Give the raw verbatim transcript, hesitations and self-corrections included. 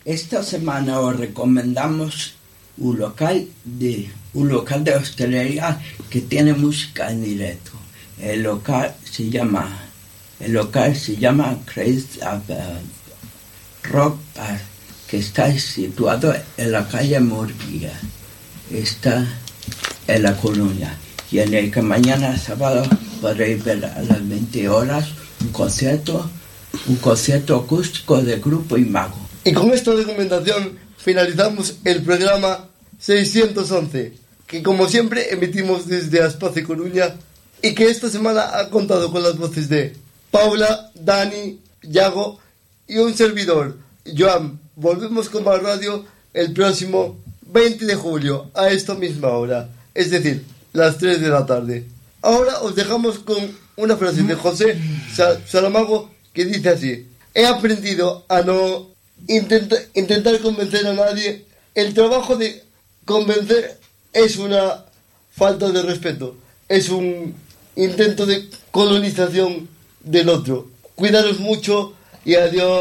Esta semana os recomendamos un local de un local de hostelería que tiene música en directo. El local se llama el local se llama Crazy Rock Bar, que está situado en la calle Murguía. Está en La Coruña, y en el que mañana sábado podréis ver a las veinte horas un concierto, un concierto acústico de Grupo Imago. Y con esta recomendación finalizamos el programa seiscientos once, que como siempre emitimos desde Aspace Coruña, y que esta semana ha contado con las voces de Paula, Dani, Yago y un servidor, Joan. Volvemos con más radio el próximo veinte de julio a esta misma hora, es decir, las tres de la tarde. Ahora os dejamos con una frase de José Saramago que dice así: he aprendido a no intenta, intentar convencer a nadie. El trabajo de convencer es una falta de respeto, es un intento de colonización del otro. Cuidaros mucho y adiós.